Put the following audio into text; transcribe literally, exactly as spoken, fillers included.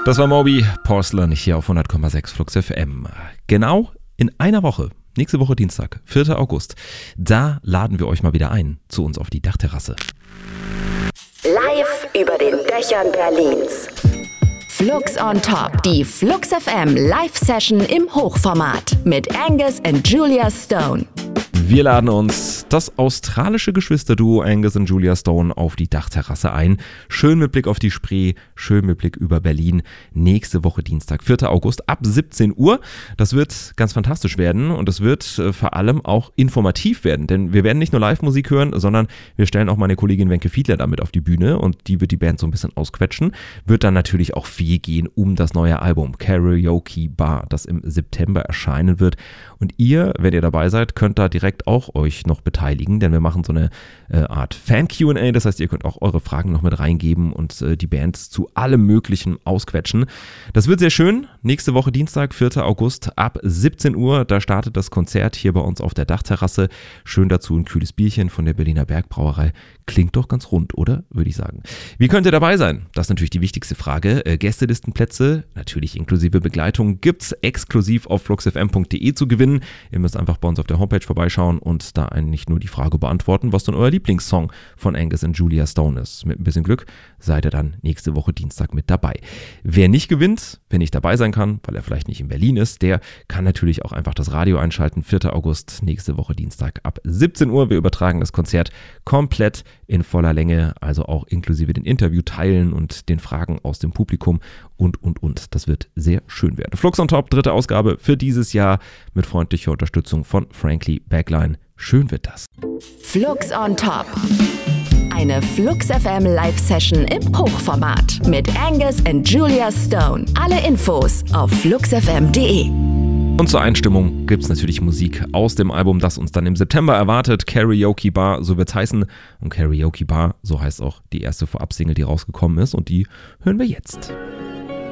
Das war Moby Porcelain hier auf hundert Komma sechs Flux F M. Genau in einer Woche, nächste Woche Dienstag, vierter August, da laden wir euch mal wieder ein zu uns auf die Dachterrasse. Live über den Dächern Berlins. Flux on Top, die Flux F M Live-Session im Hochformat mit Angus und Julia Stone. Wir laden uns das australische Geschwisterduo Angus und Julia Stone auf die Dachterrasse ein. Schön mit Blick auf die Spree, schön mit Blick über Berlin. Nächste Woche Dienstag, vierter August ab siebzehn Uhr. Das wird ganz fantastisch werden und es wird äh, vor allem auch informativ werden, denn wir werden nicht nur Live-Musik hören, sondern wir stellen auch meine Kollegin Wenke Fiedler damit auf die Bühne und die wird die Band so ein bisschen ausquetschen. Wird dann natürlich auch viel gehen um das neue Album Karaoke Bar, das im September erscheinen wird. Und ihr, wenn ihr dabei seid, könnt da direkt auch euch noch beteiligen, denn wir machen so eine äh, Art Fan-Q and A, das heißt, ihr könnt auch eure Fragen noch mit reingeben und äh, die Bands zu allem Möglichen ausquetschen. Das wird sehr schön. Nächste Woche Dienstag, vierter August ab siebzehn Uhr, da startet das Konzert hier bei uns auf der Dachterrasse. Schön dazu ein kühles Bierchen von der Berliner Bergbrauerei. Klingt doch ganz rund, oder? Würde ich sagen. Wie könnt ihr dabei sein? Das ist natürlich die wichtigste Frage. Äh, Gästelistenplätze, natürlich inklusive Begleitung, gibt's exklusiv auf fluxfm punkt de zu gewinnen. Ihr müsst einfach bei uns auf der Homepage vorbeischauen und da eigentlich nur die Frage beantworten, was denn euer Lieblingssong von Angus und Julia Stone ist. Mit ein bisschen Glück seid ihr dann nächste Woche Dienstag mit dabei. Wer nicht gewinnt, wer nicht dabei sein kann, weil er vielleicht nicht in Berlin ist, der kann natürlich auch einfach das Radio einschalten. vierter August, nächste Woche Dienstag ab siebzehn Uhr. Wir übertragen das Konzert komplett in voller Länge, also auch inklusive den Interviewteilen und den Fragen aus dem Publikum und, und, und. Das wird sehr schön werden. Flux on Top, dritte Ausgabe für dieses Jahr mit freundlicher Unterstützung von Frankly Backline. Schön wird das. Flux on Top. Eine Flux F M Live-Session im Hochformat mit Angus und Julia Stone. Alle Infos auf fluxfm punkt de. Und zur Einstimmung gibt es natürlich Musik aus dem Album, das uns dann im September erwartet. Karaoke Bar, so wird's heißen. Und Karaoke Bar, so heißt auch die erste Vorab-Single, die rausgekommen ist. Und die hören wir jetzt.